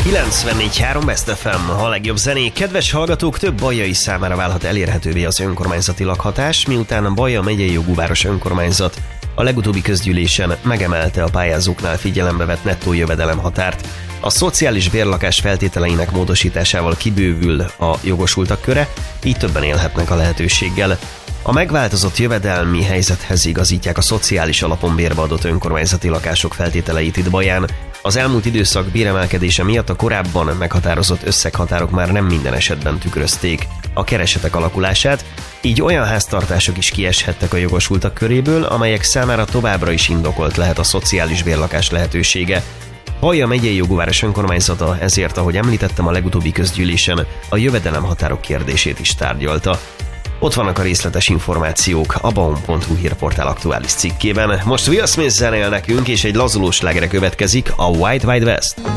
94.3 Best FM, a legjobb zenék. Kedves hallgatók, több bajai számára válhat elérhetővé az önkormányzati lakhatás, miután a Baja megyei jogú város önkormányzat a legutóbbi közgyűlésen megemelte a pályázóknál figyelembe vett nettó jövedelemhatárt. A szociális bérlakás feltételeinek módosításával kibővül a jogosultak köre, így többen élhetnek a lehetőséggel. A megváltozott jövedelmi helyzethez igazítják a szociális alapon bérbe adott önkormányzati lakások feltételeit itt Baján. Az elmúlt időszak béremelkedése miatt a korábban meghatározott összeghatárok már nem minden esetben tükrözték a keresetek alakulását, így olyan háztartások is kieshettek a jogosultak köréből, amelyek számára továbbra is indokolt lehet a szociális bérlakás lehetősége. Baja megyei jogúváros önkormányzata ezért, ahogy említettem, a legutóbbi közgyűlésen a jövedelemhatárok kérdését is tárgyalta. Ott vannak a részletes információk a baum.hu hírportál aktuális cikkében. Most Will Smith zenél nekünk, és egy lazulós slágere következik, a Wide Wide West.